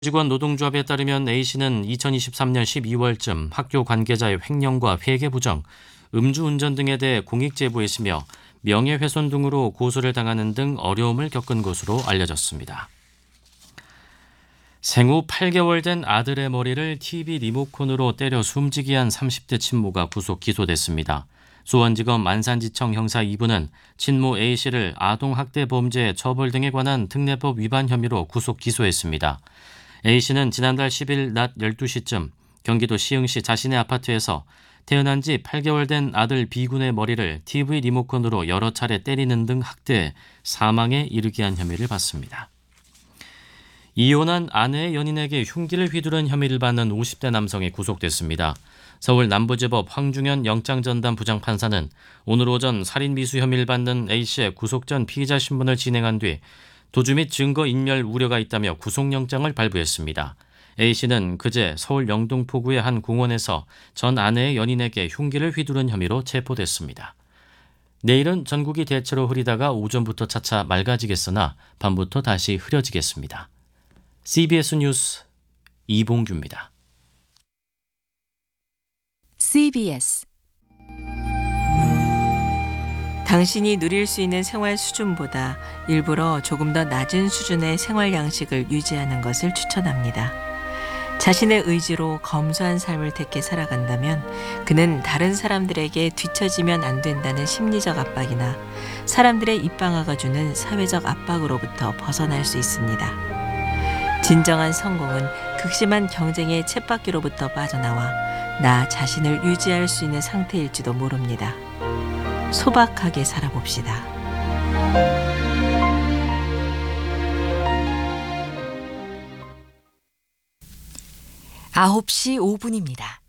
직원 노동조합에 따르면 A씨는 2023년 12월쯤 학교 관계자의 횡령과 회계 부정, 음주운전 등에 대해 공익 제보했으며 명예훼손 등으로 고소를 당하는 등 어려움을 겪은 것으로 알려졌습니다. 생후 8개월 된 아들의 머리를 TV 리모컨으로 때려 숨지게 한 30대 친모가 구속 기소됐습니다. 수원지검 만산지청 형사 2부는 친모 A씨를 아동학대 범죄 처벌 등에 관한 특례법 위반 혐의로 구속 기소했습니다. A씨는 지난달 10일 낮 12시쯤 경기도 시흥시 자신의 아파트에서 태어난 지 8개월 된 아들 B군의 머리를 TV 리모컨으로 여러 차례 때리는 등 학대해 사망에 이르게 한 혐의를 받습니다. 이혼한 아내의 연인에게 흉기를 휘두른 혐의를 받는 50대 남성이 구속됐습니다. 서울 남부지법 황중현 영장전담 부장판사는 오늘 오전 살인미수 혐의를 받는 A씨의 구속 전 피의자 신문을 진행한 뒤 도주 및 증거 인멸 우려가 있다며 구속영장을 발부했습니다. A씨는 그제 서울 영등포구의 한 공원에서 전 아내의 연인에게 흉기를 휘두른 혐의로 체포됐습니다. 내일은 전국이 대체로 흐리다가 오전부터 차차 맑아지겠으나 밤부터 다시 흐려지겠습니다. CBS 뉴스 이봉규입니다. CBS 당신이 누릴 수 있는 생활 수준보다 일부러 조금 더 낮은 수준의 생활 양식을 유지하는 것을 추천합니다. 자신의 의지로 검소한 삶을 택해 살아간다면 그는 다른 사람들에게 뒤처지면 안 된다는 심리적 압박이나 사람들의 입방아가 주는 사회적 압박으로부터 벗어날 수 있습니다. 진정한 성공은 극심한 경쟁의 쳇바퀴로부터 빠져나와 나 자신을 유지할 수 있는 상태일지도 모릅니다. 소박하게 살아봅시다. 9시 5분입니다.